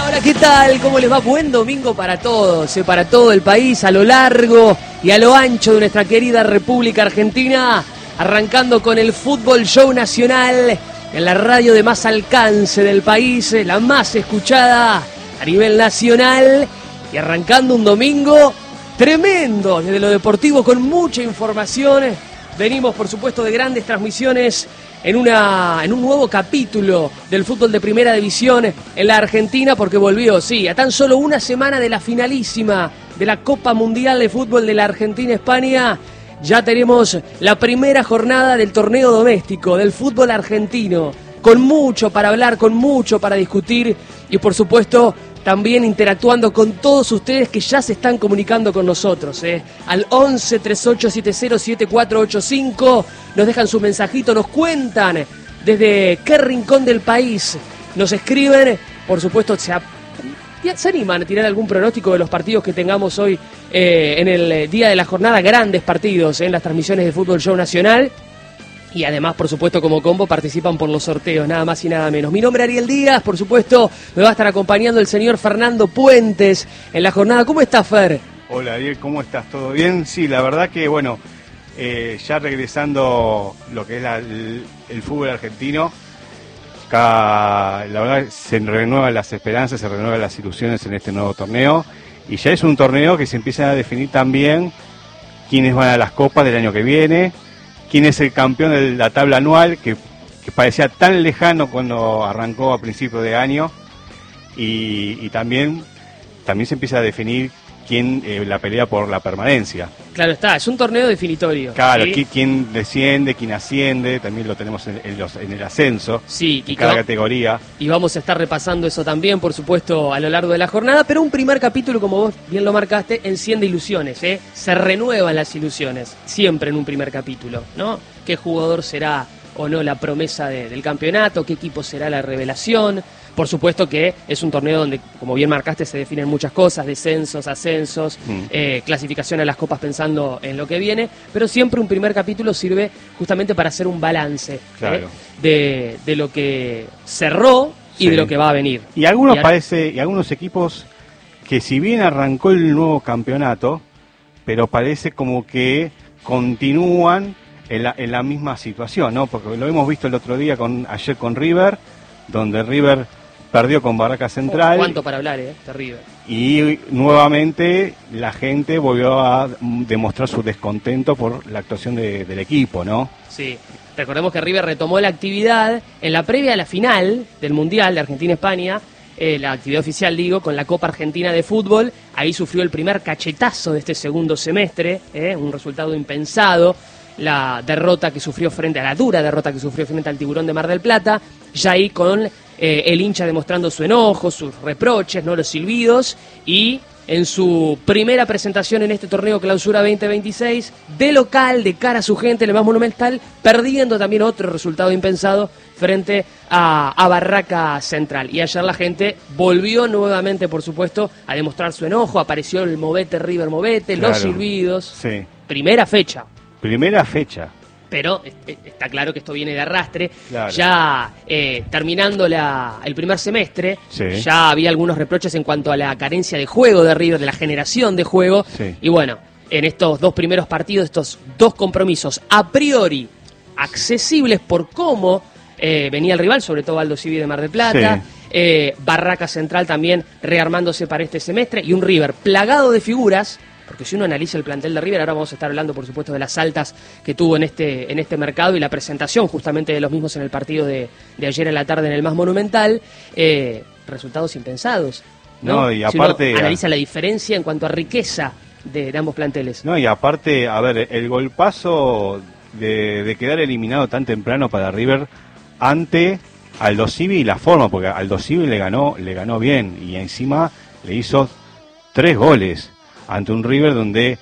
Hola, ¿qué tal? ¿Cómo les va? Buen domingo para todos, para todo el país, a lo largo y a lo ancho de nuestra querida República Argentina, arrancando con el Fútbol Show Nacional en la radio de más alcance del país, la más escuchada a nivel nacional, y arrancando un domingo tremendo desde lo deportivo con mucha información. Venimos, por supuesto, de grandes transmisiones en un nuevo capítulo del fútbol de primera división en la Argentina, porque volvió, sí, a tan solo una semana de la finalísima de la Copa Mundial de Fútbol de la Argentina-España. Ya tenemos la primera jornada del torneo doméstico del fútbol argentino, con mucho para hablar, con mucho para discutir y, por supuesto, también interactuando con todos ustedes que ya se están comunicando con nosotros, al 11 3870 7485, nos dejan su mensajito, nos cuentan desde qué rincón del país nos escriben, por supuesto se animan a tirar algún pronóstico de los partidos que tengamos hoy en el día de la jornada, grandes partidos en las transmisiones de Fútbol Show Nacional. Y además, por supuesto, como combo participan por los sorteos, nada más y nada menos. Mi nombre es Ariel Díaz, por supuesto, me va a estar acompañando el señor Fernando Puentes en la jornada. ¿Cómo estás, Fer? Hola, Ariel, ¿cómo estás? ¿Todo bien? Sí, la verdad que, bueno, ya regresando lo que es el fútbol argentino, la verdad se renuevan las esperanzas, se renuevan las ilusiones en este nuevo torneo. Y ya es un torneo que se empieza a definir también quiénes van a las copas del año que viene, quién es el campeón de la tabla anual, que parecía tan lejano cuando arrancó a principios de año, y también se empieza a definir quién la pelea por la permanencia. Claro está, es un torneo definitorio. Claro, ¿sí? Quién desciende, quién asciende, también lo tenemos en el ascenso, sí, en cada categoría. Y vamos a estar repasando eso también, por supuesto, a lo largo de la jornada, pero un primer capítulo, como vos bien lo marcaste, enciende ilusiones, se renuevan las ilusiones, siempre en un primer capítulo, ¿no? ¿Qué jugador será o no la promesa del campeonato? ¿Qué equipo será la revelación? Por supuesto que es un torneo donde, como bien marcaste, se definen muchas cosas, descensos, ascensos, clasificación a las copas pensando en lo que viene, pero siempre un primer capítulo sirve justamente para hacer un balance, claro, de lo que cerró y sí, de lo que va a venir. Y algunos equipos que, si bien arrancó el nuevo campeonato, pero parece como que continúan en la misma situación, ¿no? Porque lo hemos visto el otro día ayer con River, donde River perdió con Barraca Central. ¿Cuánto para hablar, de River? Y nuevamente la gente volvió a demostrar su descontento por la actuación del equipo, ¿no? Sí, recordemos que River retomó la actividad en la previa a la final del Mundial de Argentina-España, la actividad oficial, digo, con la Copa Argentina de Fútbol. Ahí sufrió el primer cachetazo de este segundo semestre, un resultado impensado. La dura derrota que sufrió frente al Tiburón de Mar del Plata, ya ahí con el hincha demostrando su enojo, sus reproches, no los silbidos, y en su primera presentación en este torneo Clausura 2026, de local, de cara a su gente, en el más monumental, perdiendo también otro resultado impensado frente a Barraca Central. Y ayer la gente volvió nuevamente, por supuesto, a demostrar su enojo, apareció el movete River Movete, claro, los silbidos, sí. Primera fecha. Pero está claro que esto viene de arrastre, claro. Ya terminando el primer semestre, sí, ya había algunos reproches en cuanto a la carencia de juego de River, de la generación de juego, sí. Y bueno, en estos dos primeros partidos, estos dos compromisos a priori accesibles por cómo venía el rival, sobre todo Aldo Civi de Mar del Plata, sí. Barraca Central también rearmándose para este semestre, y un River plagado de figuras. Porque si uno analiza el plantel de River, ahora vamos a estar hablando, por supuesto, de las altas que tuvo en este mercado y la presentación justamente de los mismos en el partido de ayer en la tarde en el más monumental, resultados impensados, ¿no? Y aparte, si uno analiza la diferencia en cuanto a riqueza de ambos planteles. No, y aparte, a ver, el golpazo de quedar eliminado tan temprano para River ante Aldo Civi y la forma, porque Aldo Civi le ganó bien y encima le hizo 3 goles. Ante un River donde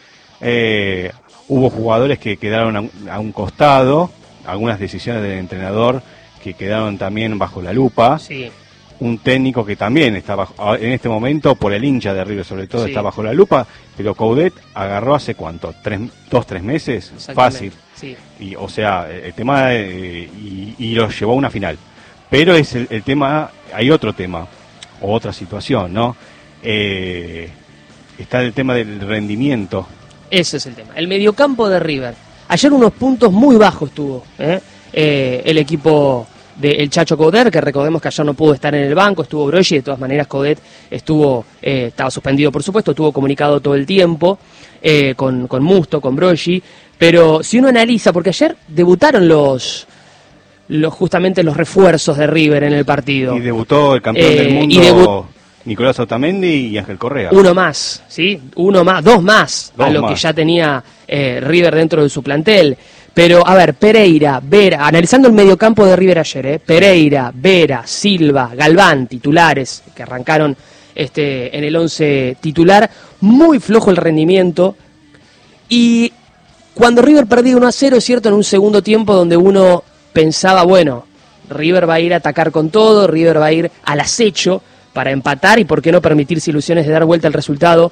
hubo jugadores que quedaron a un costado, algunas decisiones del entrenador que quedaron también bajo la lupa, sí. Un técnico que también está en este momento, por el hincha de River sobre todo, sí, está bajo la lupa, pero Coudet agarró hace ¿cuánto? 2-3 meses, fácil, sí. Y, o sea, el tema y lo llevó a una final. Pero es el tema, hay otro tema. otra situación, ¿no? Está el tema del rendimiento. Ese es el tema. El mediocampo de River. Ayer unos puntos muy bajos tuvo el equipo del Chacho Coudet, que recordemos que ayer no pudo estar en el banco, estuvo Broggi, de todas maneras Coudet estaba suspendido por supuesto, estuvo comunicado todo el tiempo con Musto, con Broggi, pero si uno analiza, porque ayer debutaron justamente los refuerzos de River en el partido. Y debutó el campeón del mundo Nicolás Otamendi y Ángel Correa. Uno más, ¿sí? Dos más a lo que ya tenía River dentro de su plantel. Pero, a ver, Pereira, Vera, analizando el mediocampo de River ayer, Pereira, Vera, Silva, Galván, titulares, que arrancaron en el 11 titular, muy flojo el rendimiento. Y cuando River perdía 1-0, es cierto, en un segundo tiempo donde uno pensaba, bueno, River va a ir a atacar con todo, River va a ir al acecho para empatar y por qué no permitirse ilusiones de dar vuelta al resultado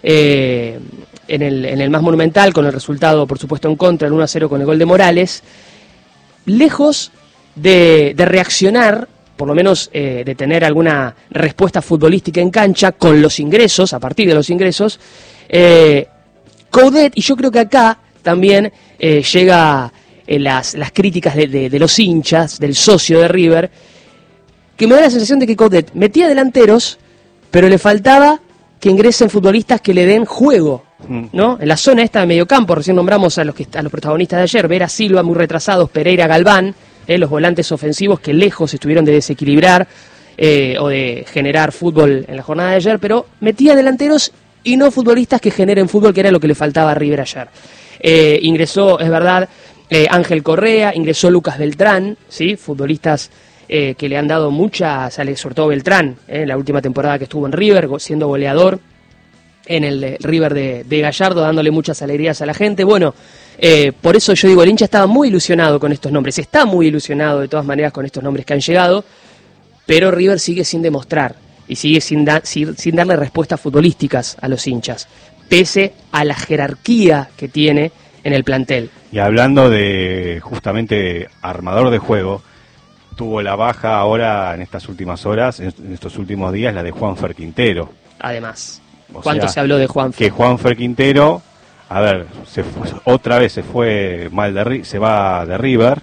en el más monumental, con el resultado por supuesto en contra, el 1-0 con el gol de Morales, lejos de reaccionar, por lo menos de tener alguna respuesta futbolística en cancha con los ingresos, a partir de los ingresos, Coudet, y yo creo que acá también llega las críticas de los hinchas, del socio de River, que me da la sensación de que Coudet metía delanteros, pero le faltaba que ingresen futbolistas que le den juego, ¿no? En la zona esta de mediocampo, recién nombramos a los protagonistas de ayer, Vera, Silva, muy retrasados, Pereira, Galván, los volantes ofensivos que lejos estuvieron de desequilibrar o de generar fútbol en la jornada de ayer, pero metía delanteros y no futbolistas que generen fútbol, que era lo que le faltaba a River ayer. Ingresó, es verdad, Ángel Correa, ingresó Lucas Beltrán, ¿sí? Futbolistas que le han dado muchas, sobre todo Beltrán, la última temporada que estuvo en River, siendo goleador en el River de Gallardo, dándole muchas alegrías a la gente. Bueno, por eso yo digo, el hincha estaba muy ilusionado con estos nombres, está muy ilusionado de todas maneras con estos nombres que han llegado, pero River sigue sin demostrar y sigue sin darle respuestas futbolísticas a los hinchas, pese a la jerarquía que tiene en el plantel. Y hablando de justamente armador de juego, tuvo la baja ahora en estas últimas horas, en estos últimos días, la de Juanfer Quintero. Además, ¿cuánto se habló de Juanfer? Que Juanfer Quintero, a ver, otra vez se fue se va de River,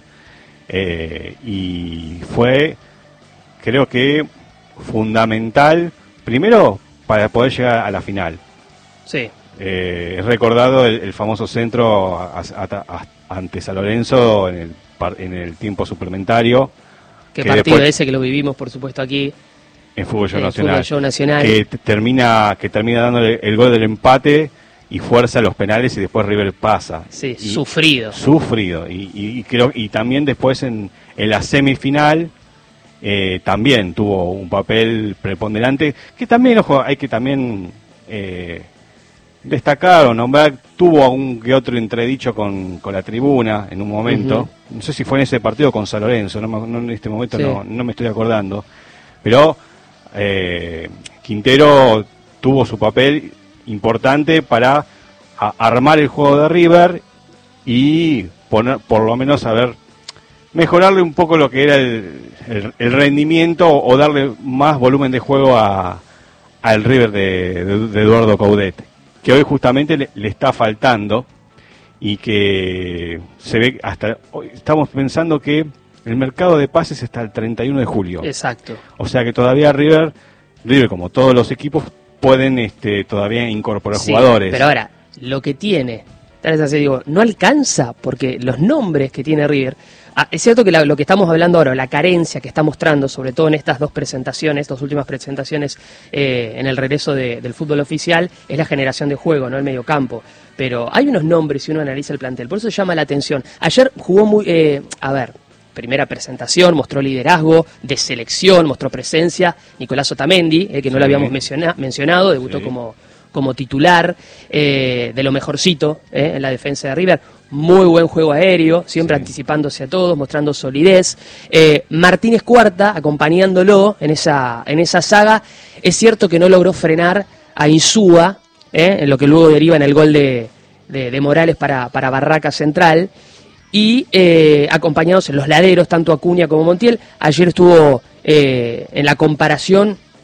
y fue, creo que, fundamental, primero, para poder llegar a la final. Sí. Es recordado el famoso centro ante San Lorenzo en el tiempo suplementario. ¿Qué partido ese que lo vivimos, por supuesto, aquí? En Fútbol Show Nacional. Que termina dándole el gol del empate y fuerza los penales y después River pasa. Sí, sufrido. Y creo, y también después en la semifinal también tuvo un papel preponderante, que también, ojo, hay que también destacar o nombrar, tuvo algún que otro entredicho con la tribuna en un momento, no sé si fue en ese partido con San Lorenzo, en este momento sí. no me estoy acordando, pero Quintero tuvo su papel importante para armar el juego de River y por lo menos mejorarle un poco lo que era el rendimiento o darle más volumen de juego al River de Eduardo Coudet, que hoy justamente le está faltando y que se ve hasta hoy. Estamos pensando que el mercado de pases está el 31 de julio. Exacto. O sea que todavía River como todos los equipos, pueden todavía incorporar jugadores. Pero ahora, lo que tiene, tal vez así digo, no alcanza, porque los nombres que tiene River, es cierto que lo que estamos hablando ahora, la carencia que está mostrando, sobre todo en estas dos últimas presentaciones en el regreso del fútbol oficial, es la generación de juego, no el mediocampo. Pero hay unos nombres si uno analiza el plantel, por eso llama la atención. Ayer jugó muy, primera presentación, mostró liderazgo de selección, mostró presencia, Nicolás Otamendi, que no lo habíamos mencionado, debutó como titular, de lo mejorcito en la defensa de River. Muy buen juego aéreo, siempre anticipándose a todos, mostrando solidez. Martínez Cuarta, acompañándolo en esa saga. Es cierto que no logró frenar a Insúa, en lo que luego deriva en el gol de Morales para Barraca Central. Y acompañados en los laderos, tanto Acuña como Montiel. Ayer estuvo en la comparación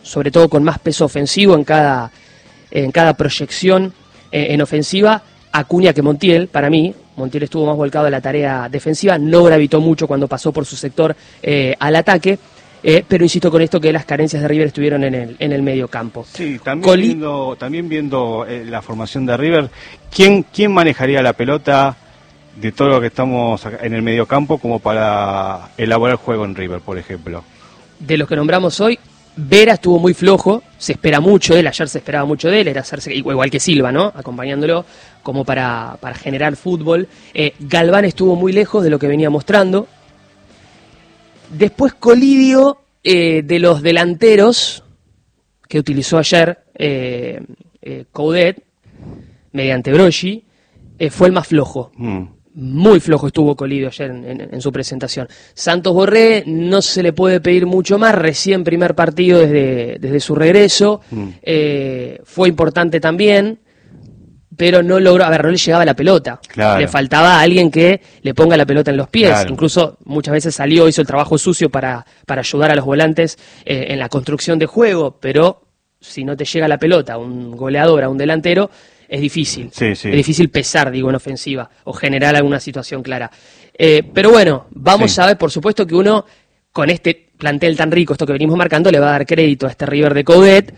sobre todo con más peso ofensivo en cada proyección en ofensiva, Acuña que Montiel, para mí. Montiel estuvo más volcado a la tarea defensiva, no gravitó mucho cuando pasó por su sector al ataque, pero insisto con esto que las carencias de River estuvieron en el medio campo. Sí, también viendo la formación de River, ¿quién manejaría la pelota de todo lo que estamos en el medio campo como para elaborar el juego en River, por ejemplo? De los que nombramos hoy, Vera estuvo muy flojo, se espera mucho de él, ayer se esperaba mucho de él, era hacerse igual que Silva, ¿no? Acompañándolo como para generar fútbol. Galván estuvo muy lejos de lo que venía mostrando. Después Colidio, de los delanteros que utilizó ayer Coudet, mediante Broggi, fue el más flojo. Muy flojo estuvo Colidio ayer en su presentación. Santos Borré no se le puede pedir mucho más, recién primer partido desde su regreso. Fue importante también, pero no logró, no le llegaba la pelota. Claro. Le faltaba a alguien que le ponga la pelota en los pies. Claro. Incluso muchas veces salió, hizo el trabajo sucio para ayudar a los volantes en la construcción de juego, pero si no te llega la pelota a un goleador, a un delantero, es difícil. Sí. Es difícil pesar, en ofensiva o generar alguna situación clara. Pero bueno, vamos a ver, por supuesto que uno, con este plantel tan rico, esto que venimos marcando, le va a dar crédito a este River de Coudet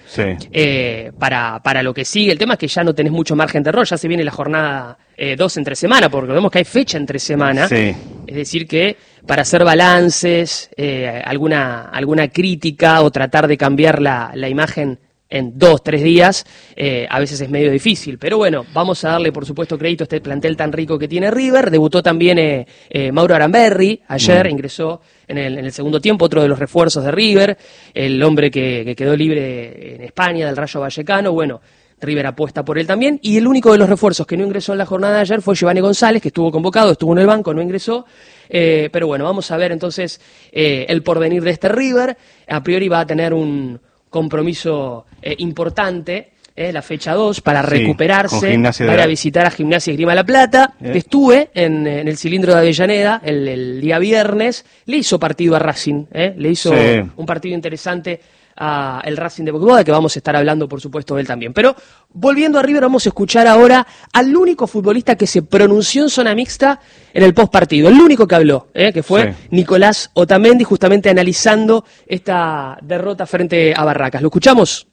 para lo que sigue. El tema es que ya no tenés mucho margen de error, ya se viene la jornada 2 entre semana, porque vemos que hay fecha entre semana. Sí. Es decir que para hacer balances, alguna crítica o tratar de cambiar la imagen en 2-3 días, a veces es medio difícil, pero bueno, vamos a darle por supuesto crédito a este plantel tan rico que tiene River. Debutó también Mauro Aranberri, ayer ingresó en el segundo tiempo, otro de los refuerzos de River, el hombre que quedó libre en España del Rayo Vallecano. Bueno, River apuesta por él también, y el único de los refuerzos que no ingresó en la jornada de ayer fue Giovanni González, que estuvo convocado, estuvo en el banco, no ingresó, pero bueno, vamos a ver entonces el porvenir de este River. A priori va a tener un compromiso importante, la fecha 2, para recuperarse, para a visitar a Gimnasia y Esgrima La Plata. Estuve en el Cilindro de Avellaneda el día viernes, le hizo partido a Racing, le hizo un partido interesante a el Racing de Boquibada, que vamos a estar hablando por supuesto de él también. Pero volviendo a River, vamos a escuchar ahora al único futbolista que se pronunció en zona mixta en el postpartido, el único que habló, que fue Nicolás Otamendi, justamente analizando esta derrota frente a Barracas. ¿Lo escuchamos?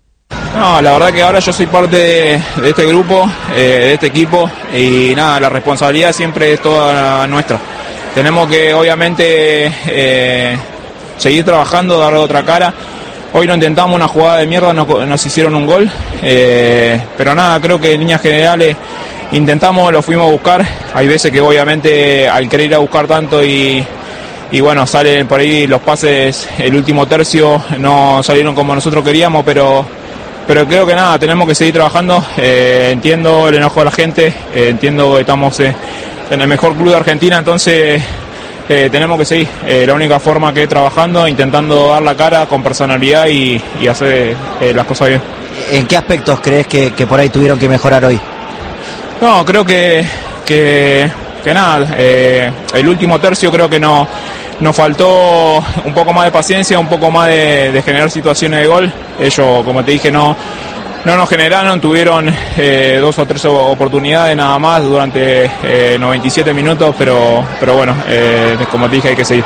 No, la verdad que ahora yo soy parte de este grupo, de este equipo, y nada, la responsabilidad siempre es toda nuestra. Tenemos que obviamente seguir trabajando, darle otra cara. Hoy no intentamos una jugada de mierda, nos hicieron un gol, pero nada, creo que en líneas generales intentamos, lo fuimos a buscar. Hay veces que obviamente al querer ir a buscar tanto y bueno, salen por ahí los pases, el último tercio no salieron como nosotros queríamos, pero creo que nada, tenemos que seguir trabajando. Entiendo el enojo de la gente, entiendo que estamos en el mejor club de Argentina, entonces tenemos que seguir. La única forma que es trabajando, intentando dar la cara con personalidad y hacer las cosas bien. ¿En qué aspectos crees que por ahí tuvieron que mejorar hoy? No, creo que nada, el último tercio creo que nos faltó un poco más de paciencia, un poco más de generar situaciones de gol. Ellos, como te dije, no nos generaron, tuvieron 2 o 3 oportunidades nada más durante 97 minutos, pero bueno, como te dije, hay que seguir.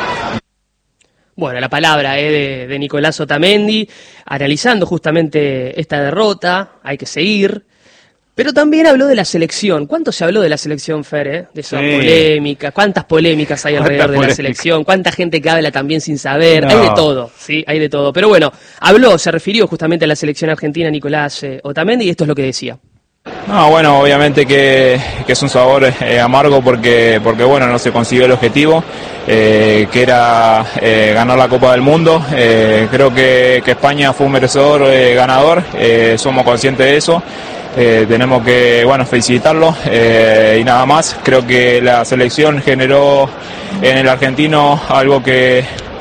Bueno, la palabra de Nicolás Otamendi, analizando justamente esta derrota, hay que seguir. Pero también habló de la selección. ¿Cuánto se habló de la selección, Fer? De esa polémica. ¿Cuántas polémicas hay alrededor de la selección? ¿Cuánta gente que habla también sin saber? No. Hay de todo, sí, hay de todo. Pero bueno, se refirió justamente a la selección argentina Nicolás Otamendi, y esto es lo que decía. No, bueno, obviamente que es un sabor amargo porque bueno, no se consiguió el objetivo, que era ganar la Copa del Mundo. Creo que España fue un merecedor ganador, somos conscientes de eso. Tenemos que felicitarlo y nada más. Creo que la selección generó en el argentino algo que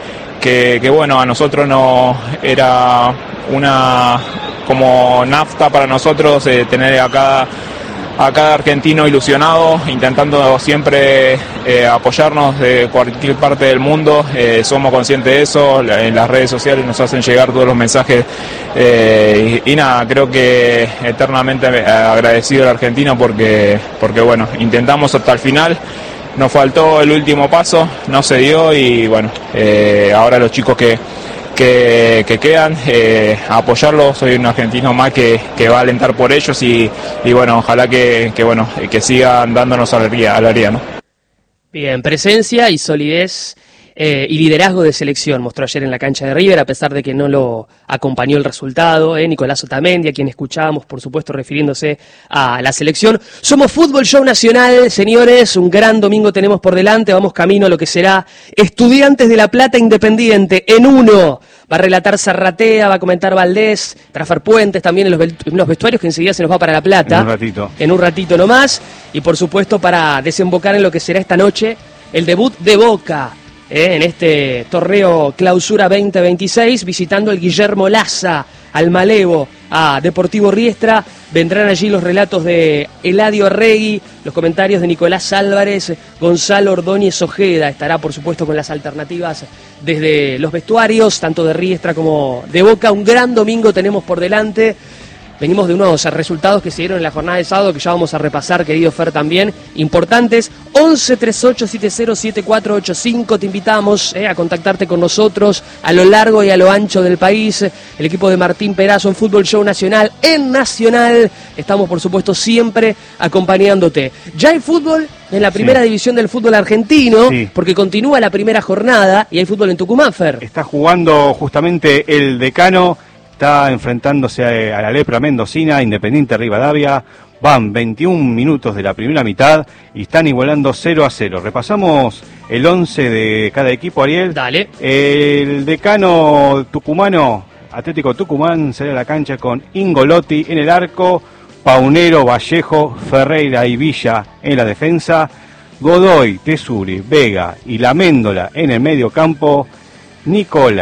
bueno, a nosotros no era una como nafta para nosotros, tener acá a cada argentino ilusionado, intentando siempre apoyarnos de cualquier parte del mundo. Somos conscientes de eso, en las redes sociales nos hacen llegar todos los mensajes y nada, creo que eternamente agradecido a la Argentina porque bueno, intentamos hasta el final. Nos faltó el último paso, no se dio y bueno, ahora los chicos que quedan, a apoyarlos. Soy un argentino más que va a alentar por ellos y bueno, ojalá que sigan dándonos alegría, ¿no? Bien, presencia y solidez y liderazgo de selección mostró ayer en la cancha de River, a pesar de que no lo acompañó el resultado. Nicolás Otamendi, a quien escuchábamos, por supuesto, refiriéndose a la selección. Somos Fútbol Show Nacional, señores, un gran domingo tenemos por delante, vamos camino a lo que será Estudiantes de La Plata Independiente en uno. Va a relatar Zarratea, va a comentar Valdés, Trafar Puentes también en los vestuarios, que enseguida se nos va para La Plata. En un ratito nomás. Y por supuesto para desembocar en lo que será esta noche el debut de Boca en este torneo Clausura 2026, visitando el Guillermo Laza, al Malevo, a Deportivo Riestra. Vendrán allí los relatos de Eladio Arregui, los comentarios de Nicolás Álvarez, Gonzalo Ordóñez Ojeda. Estará, por supuesto, con las alternativas desde los vestuarios, tanto de Riestra como de Boca. Un gran domingo tenemos por delante. Venimos de unos resultados que se dieron en la jornada de sábado, que ya vamos a repasar, querido Fer, también, importantes. 11-3870-7485, te invitamos a contactarte con nosotros a lo largo y a lo ancho del país. El equipo de Martín Perazo en Fútbol Show Nacional, en Nacional. Estamos, por supuesto, siempre acompañándote. Ya hay fútbol en la primera división del fútbol argentino, porque continúa la primera jornada y hay fútbol en Tucumán, Fer. Está jugando justamente el Decano. Está enfrentándose a la Lepra Mendocina, Independiente Rivadavia. Van 21 minutos de la primera mitad y están igualando 0-0. Repasamos el 11 de cada equipo, Ariel. Dale. El Decano tucumano, Atlético Tucumán, sale a la cancha con Ingolotti en el arco, Paunero, Vallejo, Ferreira y Villa en la defensa, Godoy, Tesuri, Vega y La Méndola en el medio campo, Nicola,